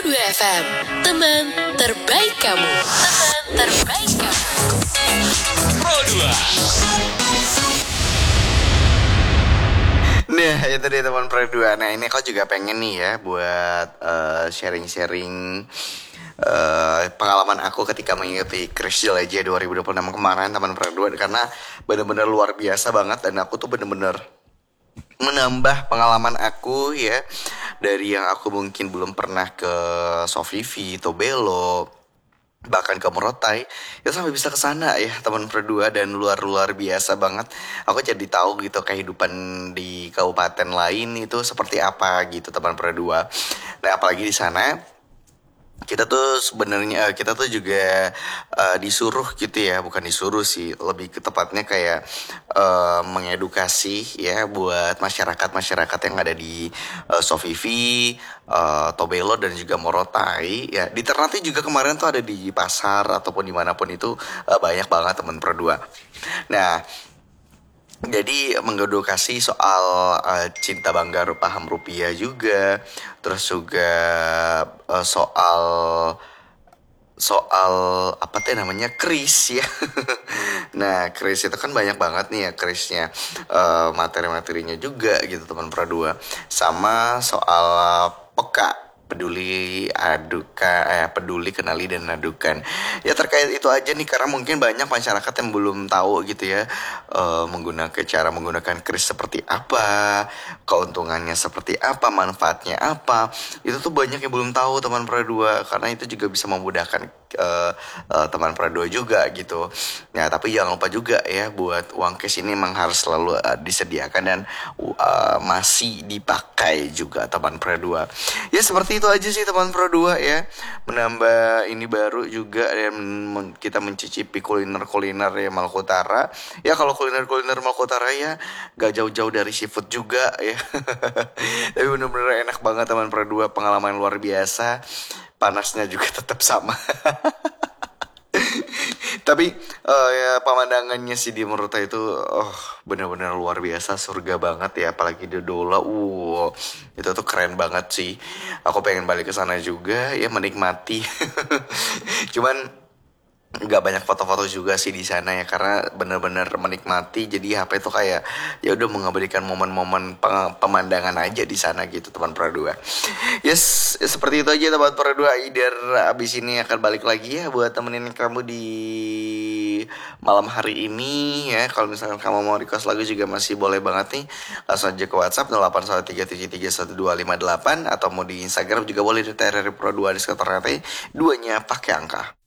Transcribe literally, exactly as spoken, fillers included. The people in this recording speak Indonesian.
dua F M, teman terbaik kamu. Teman terbaik kamu. Pro dua. Nah, itu dia teman Pro dua. Nah, ini aku juga pengen nih ya buat uh, sharing-sharing uh, pengalaman aku ketika mengikuti Crash Jelajah dua ribu dua puluh enam kemarin teman Pro dua, karena benar-benar luar biasa banget dan aku tuh benar-benar menambah pengalaman aku ya, dari yang aku mungkin belum pernah ke Sofifi, Tobelo, bahkan ke Morotai, ya sampai bisa ke sana ya teman Pro dua, dan luar luar biasa banget. Aku jadi tahu gitu kehidupan di kabupaten lain itu seperti apa gitu teman Pro dua. Nah, apalagi di sana kita tuh sebenarnya kita tuh juga uh, disuruh gitu ya, bukan disuruh sih, lebih ke tepatnya kayak uh, mengedukasi ya buat masyarakat-masyarakat yang ada di uh, Sofifi, uh, Tobelo dan juga Morotai ya. Di Ternate juga kemarin tuh ada di pasar ataupun dimanapun itu uh, banyak banget teman Pro dua. Nah, jadi mengedukasi soal uh, cinta bangga paham rupiah juga, terus juga uh, soal soal apa tuh namanya kris ya. Nah, kris itu kan banyak banget nih ya krisnya, uh, materi-materinya juga gitu teman Pro dua. Sama soal peka, peduli adukan, eh, peduli kenali dan adukan. Ya terkait itu aja nih, karena mungkin banyak masyarakat yang belum tahu gitu ya, uh, menggunakan cara menggunakan kris seperti apa, keuntungannya seperti apa, manfaatnya apa. Itu tuh banyak yang belum tahu teman Pro dua, karena itu juga bisa memudahkan uh, uh, teman Pro dua juga gitu. Nah, tapi jangan lupa juga ya buat uang cash ini memang harus selalu uh, disediakan dan uh, masih dipakai juga teman Pro dua. Ya seperti itu aja sih teman Pro dua ya. Menambah ini baru juga, dan men- kita mencicipi kuliner-kuliner ya Maluku Utara. Ya kalau kuliner-kuliner Maluku Utara ya gak jauh-jauh dari seafood juga ya. Tapi bener-bener enak banget teman Pro dua, pengalaman luar biasa. Panasnya juga tetap sama. Tapi uh, ya pemandangannya sih di Morotai itu oh benar-benar luar biasa, surga banget ya, apalagi di Dola. Uh, itu tuh keren banget sih. Aku pengen balik ke sana juga ya, menikmati. Cuman nggak banyak foto-foto juga sih di sana ya, karena benar-benar menikmati. Jadi H P tuh kayak ya udah mengabadikan momen-momen peng- pemandangan aja di sana gitu teman Pro dua. Yes, seperti itu aja teman Pro dua. Either abis ini akan balik lagi ya buat temenin kamu di malam hari ini ya. Kalau misalkan kamu mau request lagu juga masih boleh banget nih, langsung aja ke WhatsApp nol delapan satu tiga tujuh tiga satu dua lima delapan, atau mau di Instagram juga boleh di T R R Pro dua di Ternate, duanya pakai angka.